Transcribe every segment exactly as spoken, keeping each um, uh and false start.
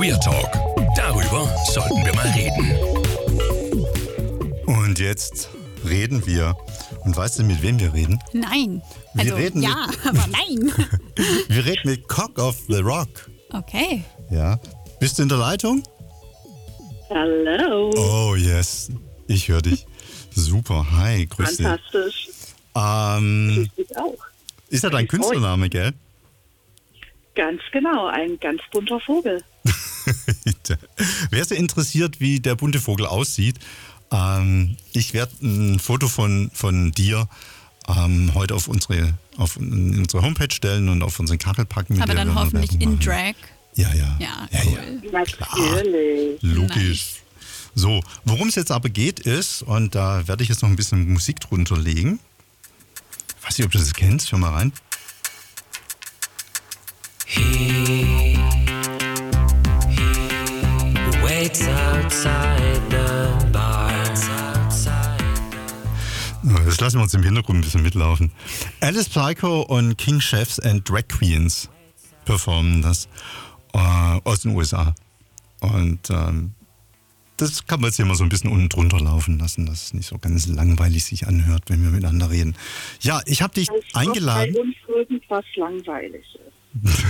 Queer Talk. Darüber sollten wir mal reden. Und jetzt reden wir. Und weißt du, mit wem wir reden? Nein. Wir Also reden ja, aber nein. Wir reden mit Cock of the Rock. Okay. Ja. Bist du in der Leitung? Hallo. Oh, yes. Ich höre dich. Super. Hi, grüß dich. Fantastisch. Ähm, Ich dich auch. ist ja dein Künstlername, gell? Ganz genau, ein ganz bunter Vogel. Wer sich interessiert, wie der bunte Vogel aussieht, ähm, ich werde ein Foto von, von dir ähm, heute auf unsere, auf unsere Homepage stellen und auf unseren Kachel packen. Mit Aber der dann wir hoffentlich Werbung in machen. Drag. Ja, ja. Ja, ja, cool. ja. Natürlich. Logisch. So, worum es jetzt aber geht ist, und da werde ich jetzt noch ein bisschen Musik drunter legen. Ich weiß nicht, ob du das kennst. Hör mal rein. He, he waits outside the bar. Das lassen wir uns im Hintergrund ein bisschen mitlaufen. Alice Psycho und King Chefs and Drag Queens performen das äh, aus den U S A. Und ähm, das kann man jetzt hier mal so ein bisschen unten drunter laufen lassen, dass es nicht so ganz langweilig sich anhört, wenn wir miteinander reden. Ja, ich habe dich Als ob eingeladen. bei uns irgendwas langweilig ist.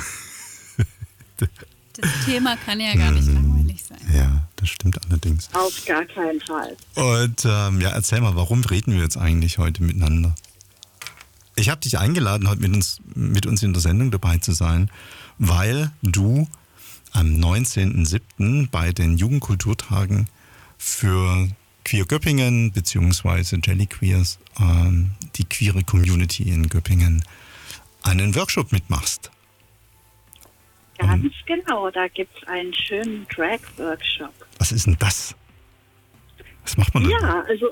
Das Thema kann ja gar nicht langweilig sein. Ja, das stimmt allerdings. Auf gar keinen Fall. Und ähm, ja, erzähl mal, warum reden wir jetzt eigentlich heute miteinander? Ich habe dich eingeladen, heute mit uns, mit uns in der Sendung dabei zu sein, weil du am neunzehnten siebten bei den Jugendkulturtagen für Queer Göppingen bzw. Jelly Queers, ähm, die queere Community in Göppingen, einen Workshop mitmachst. Ganz genau, da gibt es einen schönen Drag-Workshop. Was ist denn das? Was macht man denn? Ja, also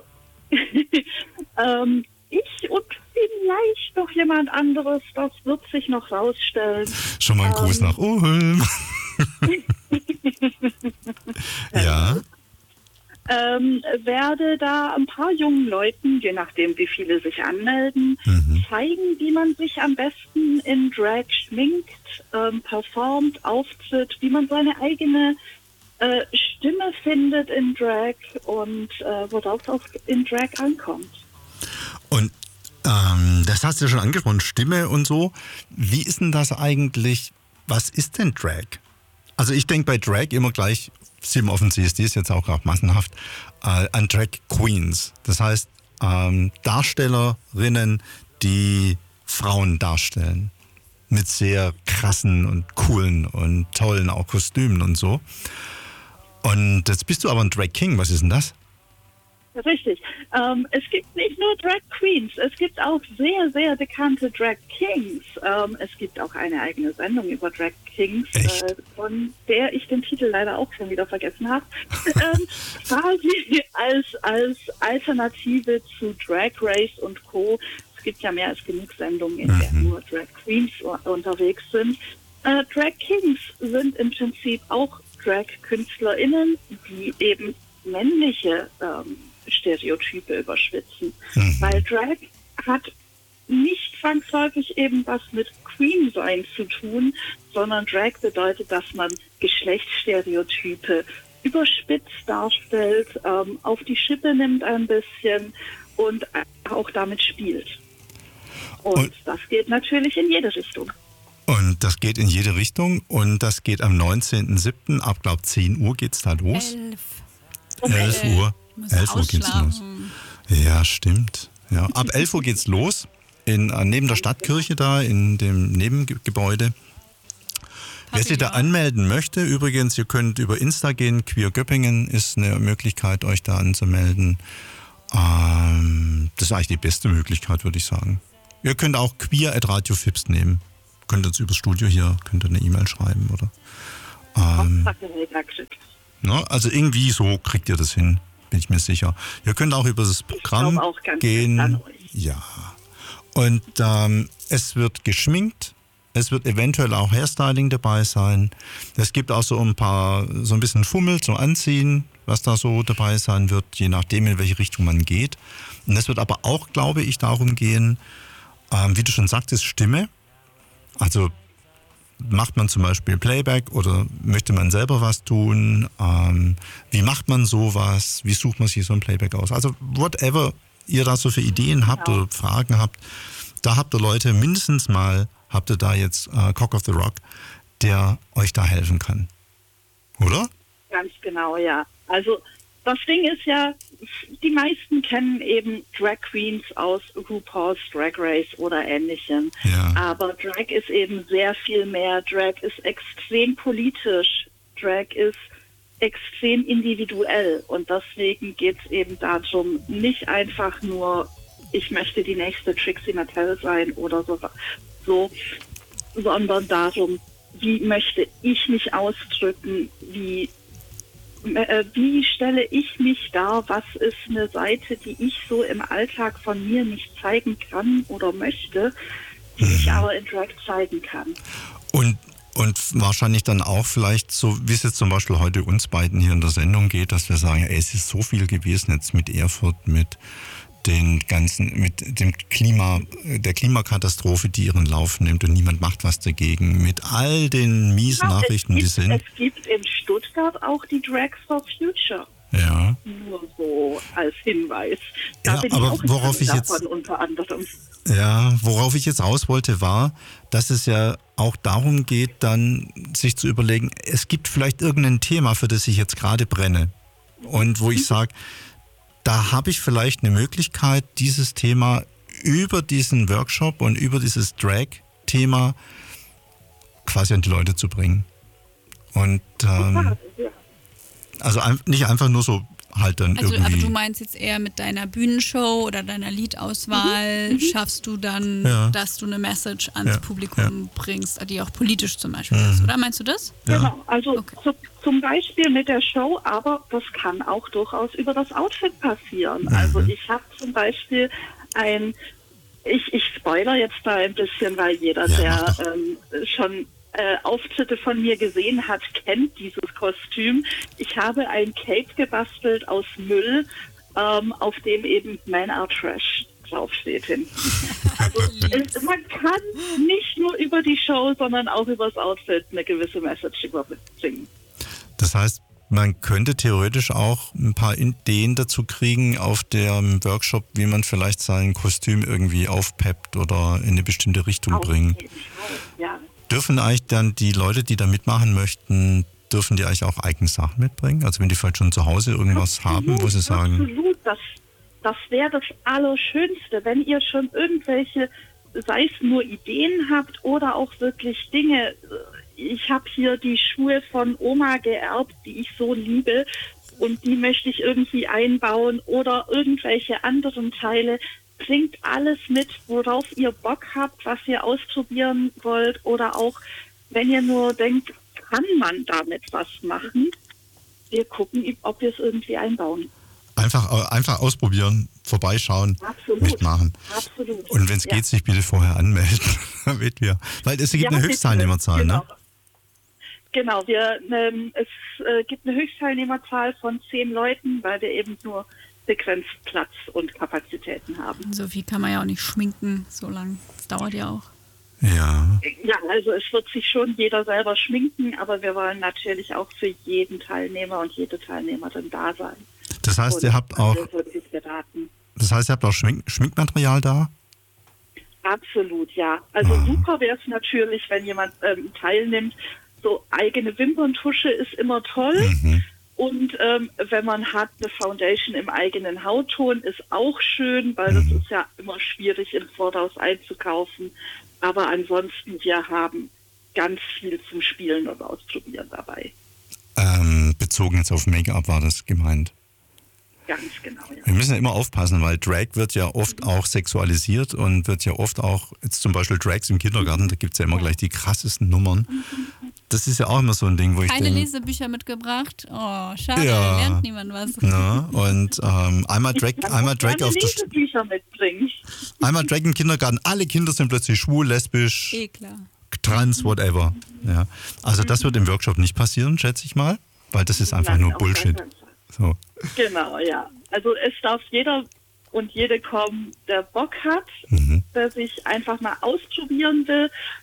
ähm, ich und vielleicht noch jemand anderes, das wird sich noch rausstellen. Schon mal ein Gruß ähm, nach Ulm. Ja. Ähm, werde da ein paar jungen Leuten, je nachdem wie viele sich anmelden, Mhm. zeigen, wie man sich am besten in Drag schminkt, ähm, performt, auftritt, wie man seine eigene äh, Stimme findet in Drag und äh, worauf es auch in Drag ankommt. Und ähm, das hast du ja schon angesprochen, Stimme und so. Wie ist denn das eigentlich? Was ist denn Drag? Also ich denke bei Drag immer gleich, sieht man auf dem C S D, ist jetzt auch gerade massenhaft, äh, an Drag Queens. Das heißt ähm, Darstellerinnen, die Frauen darstellen. Mit sehr krassen und coolen und tollen auch Kostümen und so. Und jetzt bist du aber ein Drag King. Was ist denn das? Richtig. Ähm, es gibt nicht nur Drag Queens, es gibt auch sehr, sehr bekannte Drag Kings. Ähm, es gibt auch eine eigene Sendung über Drag Kings, äh, von der ich den Titel leider auch schon wieder vergessen habe. ähm, quasi als, als Alternative zu Drag Race und Co. Es gibt ja mehr als genug Sendungen, in denen nur Drag Queens unterwegs sind. Äh, Drag Kings sind im Prinzip auch Drag-KünstlerInnen, die eben männliche ähm, Stereotype überschwitzen. Mhm. Weil Drag hat nicht zwangsläufig eben was mit Queen-Sein zu tun, sondern Drag bedeutet, dass man Geschlechtsstereotype überspitzt darstellt, ähm, auf die Schippe nimmt ein bisschen und auch damit spielt. Und, und das geht natürlich in jede Richtung. Und das geht in jede Richtung und das geht am neunzehnten siebten ab, glaube zehn Uhr geht's da los. Elf. elf Uhr. elf Uhr geht's los. Ja, stimmt. Ja, ab elf Uhr geht's los. In, äh, neben der Stadtkirche da, in dem Nebengebäude. Wer sich da anmelden möchte, übrigens, ihr könnt über Insta gehen. Queer Göppingen ist eine Möglichkeit, euch da anzumelden. Ähm, das ist eigentlich die beste Möglichkeit, würde ich sagen. Ihr könnt auch queer at Radio Fips nehmen. Könnt uns übers Studio hier, könnt ihr eine E-Mail schreiben, oder? Ähm, ne, also irgendwie so kriegt ihr das hin, bin ich mir sicher. Ihr könnt auch über das Programm auch ganz gehen. Ja. Und ähm, es wird geschminkt. Es wird eventuell auch Hairstyling dabei sein. Es gibt auch so ein paar, so ein bisschen Fummel zum Anziehen, was da so dabei sein wird, je nachdem, in welche Richtung man geht. Und es wird aber auch, glaube ich, darum gehen, ähm, wie du schon sagtest, Stimme. Also macht man zum Beispiel Playback oder möchte man selber was tun? Ähm, wie macht man sowas? Wie sucht man sich so ein Playback aus? Also whatever ihr da so für Ideen habt Genau. oder Fragen habt, da habt ihr Leute, mindestens mal habt ihr da jetzt äh, Cock of the Rock, der euch da helfen kann. Oder? Ganz genau, ja. Also das Ding ist ja, die meisten kennen eben Drag Queens aus RuPaul's Drag Race oder ähnlichem. Ja. Aber Drag ist eben sehr viel mehr. Drag ist extrem politisch. Drag ist extrem individuell. Und deswegen geht es eben darum, nicht einfach nur, ich möchte die nächste Trixie Mattel sein oder so, so sondern darum, wie möchte ich mich ausdrücken, wie Äh, wie stelle ich mich dar, was ist eine Seite, die ich so im Alltag von mir nicht zeigen kann oder möchte, die ich aber in Drag zeigen kann. Und, und wahrscheinlich dann auch vielleicht so, wie es jetzt zum Beispiel heute uns beiden hier in der Sendung geht, dass wir sagen, ey, es ist so viel gewesen jetzt mit Erfurt, mit den ganzen, mit dem Klima, der Klimakatastrophe, die ihren Lauf nimmt und niemand macht was dagegen, mit all den miesen Ja, Nachrichten, die es sind. gibt, es gibt in Stuttgart auch die Drags for Future. Ja. Nur so als Hinweis. Da Ja, bin aber ich auch worauf ich davon jetzt- unter anderem. Ja, worauf ich jetzt raus wollte, war, dass es ja auch darum geht, dann sich zu überlegen, es gibt vielleicht irgendein Thema, für das ich jetzt gerade brenne. Und wo ich sage, da habe ich vielleicht eine Möglichkeit, dieses Thema über diesen Workshop und über dieses Drag-Thema quasi an die Leute zu bringen. Und ähm, Ja. also ein, nicht einfach nur so halt dann Also, irgendwie. aber du meinst jetzt eher mit deiner Bühnenshow oder deiner Liedauswahl schaffst du dann, Ja. dass du eine Message ans Ja, Publikum bringst, die auch politisch zum Beispiel ist, oder meinst du das? ja. Genau, also Okay. zu, zum Beispiel mit der Show, aber das kann auch durchaus über das Outfit passieren. Also ich habe zum Beispiel ein, ich, ich spoiler jetzt da ein bisschen, weil jeder, Ja, mach der doch. ähm, schon äh, Auftritte von mir gesehen hat, kennt dieses Kostüm. Ich habe ein Cape gebastelt aus Müll, ähm, auf dem eben Man Are Trash draufsteht hinten. Also es, man kann nicht nur über die Show, sondern auch über das Outfit eine gewisse Message überbringen. Das heißt, man könnte theoretisch auch ein paar Ideen dazu kriegen auf dem Workshop, wie man vielleicht sein Kostüm irgendwie aufpeppt oder in eine bestimmte Richtung Auf bringt. jeden Fall, ja. Dürfen eigentlich dann die Leute, die da mitmachen möchten, dürfen die eigentlich auch eigene Sachen mitbringen? Also wenn die vielleicht schon zu Hause irgendwas haben, wo sie sagen, Absolut, das, das wäre das Allerschönste, wenn ihr schon irgendwelche, sei es nur Ideen habt oder auch wirklich Dinge. Ich habe hier die Schuhe von Oma geerbt, die ich so liebe und die möchte ich irgendwie einbauen oder irgendwelche anderen Teile. Bringt alles mit, worauf ihr Bock habt, was ihr ausprobieren wollt oder auch, wenn ihr nur denkt, kann man damit was machen? Wir gucken, ob wir es irgendwie einbauen. einfach, einfach ausprobieren, vorbeischauen, Absolut. mitmachen. Absolut. Und wenn es Ja. geht, sich bitte vorher anmelden, damit wir, weil es gibt Ja, eine bitte. Höchstteilnehmerzahl, genau. ne? Genau, wir, ähm, es äh, gibt eine Höchstteilnehmerzahl von zehn Leuten, weil wir eben nur begrenzt Platz und Kapazitäten haben. So viel kann man ja auch nicht schminken, so lang. Das dauert ja auch. Ja. Ja, also es wird sich schon jeder selber schminken, aber wir wollen natürlich auch für jeden Teilnehmer und jede Teilnehmerin da sein. Das heißt, Und ihr habt auch, wir wirklich beraten. das heißt, ihr habt auch Schmink Schminkmaterial da? Absolut, ja. Also Ah. super wäre es natürlich, wenn jemand ähm, teilnimmt. So eigene Wimperntusche ist immer toll. Mhm. Und ähm, wenn man hat, eine Foundation im eigenen Hautton ist auch schön, weil das ist ja immer schwierig im Voraus einzukaufen. Aber ansonsten, wir haben ganz viel zum Spielen und Ausprobieren dabei. Ähm, bezogen jetzt auf Make-up war das gemeint. Ganz genau, ja. Wir müssen ja immer aufpassen, weil Drag wird ja oft auch sexualisiert und wird ja oft auch, jetzt zum Beispiel Drags im Kindergarten, da gibt es ja immer gleich die krassesten Nummern. Das ist ja auch immer so ein Ding, wo ich Keine denke, Lesebücher mitgebracht. Oh, schade, Ja. da lernt niemand was. na, und ähm, einmal Drag, Ich kann einmal auch Drag gerne auf der St- Lesebücher mitbringen. einmal Drag im Kindergarten, alle Kinder sind plötzlich schwul, lesbisch, Eh klar. trans, whatever. Ja. Also das wird im Workshop nicht passieren, schätze ich mal, weil das ist einfach Nein, nur auf Bullshit. gar keinen Fall. So. Genau, ja. Also es darf jeder und jede kommen, der Bock hat, Mhm. der sich einfach mal ausprobieren will.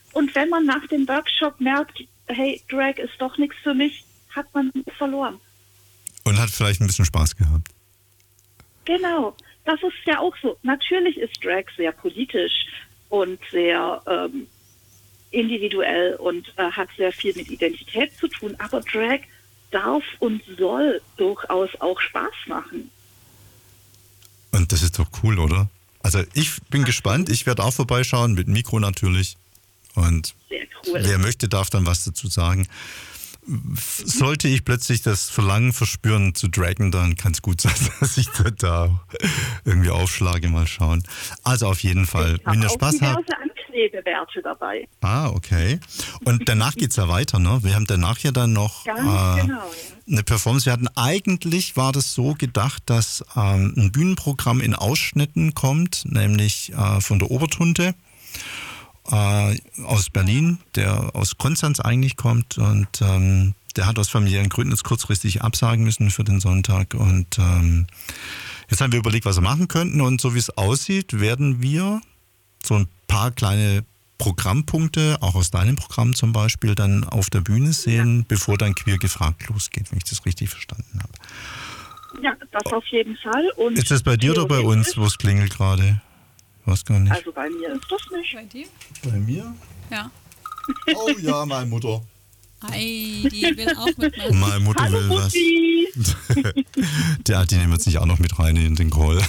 Und wenn man nach dem Workshop merkt, hey, Drag ist doch nichts für mich, hat man verloren. Und hat vielleicht ein bisschen Spaß gehabt. Genau, das ist ja auch so. Natürlich ist Drag sehr politisch und sehr ähm, individuell und äh, hat sehr viel mit Identität zu tun, aber Drag darf und soll durchaus auch Spaß machen. Und das ist doch cool, oder? Also ich bin gespannt, ich werde auch vorbeischauen, mit Mikro natürlich. Und Sehr cool. wer möchte, darf dann was dazu sagen. Sollte ich plötzlich das Verlangen verspüren zu dragen, dann kann es gut sein, dass ich da, da irgendwie aufschlage, mal schauen. Also auf jeden Fall, Ich wenn ihr habe auch Spaß habt. diverse Anklebewerte dabei. Ah, okay. Und danach geht's ja weiter, ne? Wir haben danach ja dann noch Ganz äh, genau, ja. eine Performance. Wir hatten eigentlich, war das so gedacht, dass ähm, ein Bühnenprogramm in Ausschnitten kommt, nämlich äh, von der Obertunte äh, aus Berlin, der aus Konstanz eigentlich kommt und ähm, der hat aus familiären Gründen jetzt kurzfristig absagen müssen für den Sonntag und ähm, jetzt haben wir überlegt, was wir machen könnten und so wie es aussieht, werden wir so ein paar kleine Programmpunkte, auch aus deinem Programm zum Beispiel, dann auf der Bühne sehen, bevor dann Queer gefragt losgeht, wenn ich das richtig verstanden habe. Ja, das auf jeden Fall. Und Ist das bei dir oder bei uns, wo es klingelt gerade? Ich weiß gar nicht. Also bei mir ist das nicht. Bei dir? Bei mir? Ja. Oh ja, meine Mutter. Ei, die will auch mitmachen. Meine Mutter Hallo will was. Mutti! Der, die nehmen wir jetzt nicht auch noch mit rein in den Call.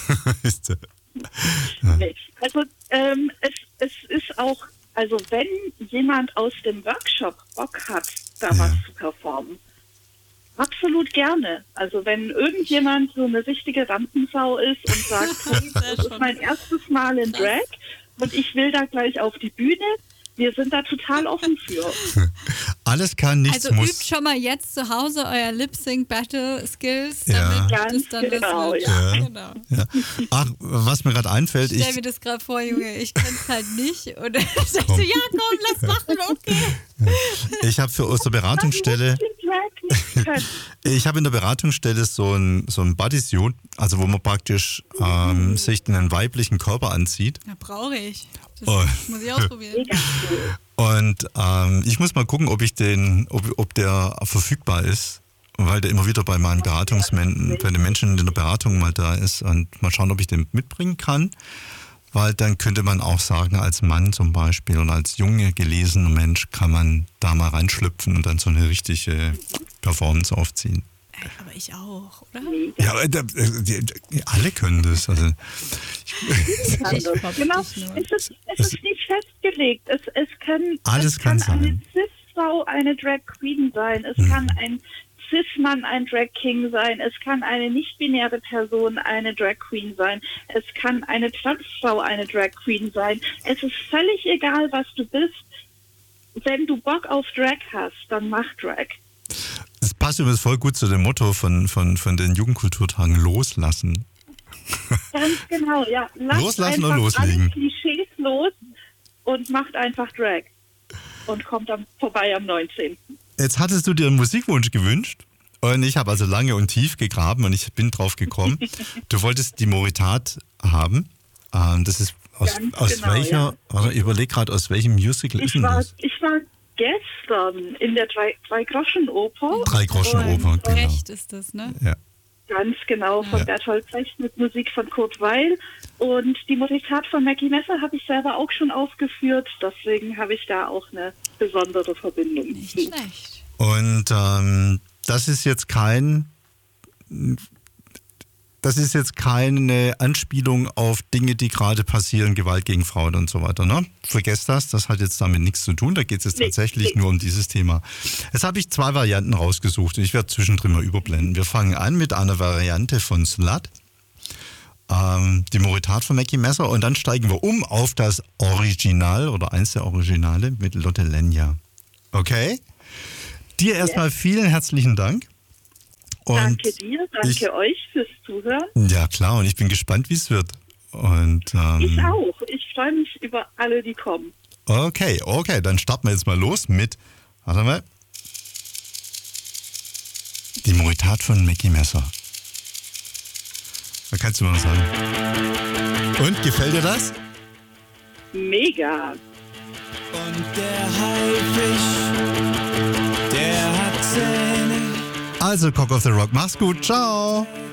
Nee. Also ähm, es, es ist auch, also wenn jemand aus dem Workshop Bock hat, da Ja. was zu performen, absolut gerne. Also wenn irgendjemand so eine richtige Rampensau ist und sagt, hey, das ist mein erstes Mal in Drag und ich will da gleich auf die Bühne, wir sind da total offen für. Alles kann, nichts Also muss. übt schon mal jetzt zu Hause euer Lip-Sync-Battle-Skills, Ja. damit Ganz das dann genau, was wird. ja. Genau. Ja. Ach, was mir gerade einfällt, Ich stell ich, mir das gerade vor, Junge, ich kenn's halt nicht. Und dann sag ich so, ja komm, lass machen, okay. ich habe für unsere Beratungsstelle, Den Drag nicht können. ich habe in der Beratungsstelle so ein, so ein Bodysuit, also wo man praktisch ähm, sich einen weiblichen Körper anzieht. Ja, brauche ich. Das Oh. muss ich ausprobieren. Mega cool. Und ähm, ich muss mal gucken, ob ich den, ob, ob der verfügbar ist, weil der immer wieder bei meinen Beratungsmenschen, bei den Menschen in der Beratung mal da ist und mal schauen, ob ich den mitbringen kann. Weil dann könnte man auch sagen, als Mann zum Beispiel oder als junge, gelesener Mensch kann man da mal reinschlüpfen und dann so eine richtige Performance aufziehen. Ey, aber ich auch, oder? Ja, aber da- die, die, alle können das. Also, Anders. Genau, es ist, es ist nicht festgelegt. Es, es kann, Alles es kann, kann eine sein. Cis-Frau eine Drag Queen sein. Es Mhm. kann ein Cis-Mann ein Drag King sein. Es kann eine nicht-binäre Person eine Drag Queen sein. Es kann eine Transfrau eine Drag Queen sein. Es ist völlig egal, was du bist. Wenn du Bock auf Drag hast, dann mach Drag. das passt übrigens voll gut zu dem Motto von, von, von den Jugendkulturtagen, loslassen. Ganz genau, ja. Lasst Loslassen einfach und loslegen. alle Klischees los und macht einfach Drag. Und kommt dann vorbei am neunzehnten Jetzt hattest du dir einen Musikwunsch gewünscht und ich habe also lange und tief gegraben und ich bin drauf gekommen. Du wolltest die Moritat haben. Ähm, das ist aus, Ganz aus genau, welcher, ja. warte, ich überlege gerade, aus welchem Musical ist Ich denn war, das? ich war gestern in der Drei- Drei-Groschen-Oper. Drei-Groschen-Oper, Und, genau. Recht ist das, ne? Ja. Ganz genau, von Ja. Bertolt Brecht mit Musik von Kurt Weil. Und die Moritat von Maggie Messer habe ich selber auch schon aufgeführt. Deswegen habe ich da auch eine besondere Verbindung Nicht zu. schlecht. Und ähm, das ist jetzt kein, das ist jetzt keine Anspielung auf Dinge, die gerade passieren, Gewalt gegen Frauen und so weiter, ne? Vergesst das, das hat jetzt damit nichts zu tun, da geht es jetzt Nee, tatsächlich nee. nur um dieses Thema. Jetzt habe ich zwei Varianten rausgesucht und ich werde zwischendrin mal überblenden. Wir fangen an mit einer Variante von Slut, ähm, die Moritat von Maggie Messer, und dann steigen wir um auf das Original oder eins der Originale mit Lotte Lenya. Okay? Dir erstmal vielen herzlichen Dank. Und Danke dir, danke ich, euch fürs Zuhören. ja klar, und ich bin gespannt, wie es wird. Und ähm, Ich auch. Ich freue mich über alle, die kommen. okay, okay, dann starten wir jetzt mal los mit, warte mal, die Moritat von Maggie Messer. Da kannst du mal was sagen. Und, gefällt dir das? Mega. Und Und der Haifisch, der hat Zähne. Also Cock of the Rock, mach's gut, ciao.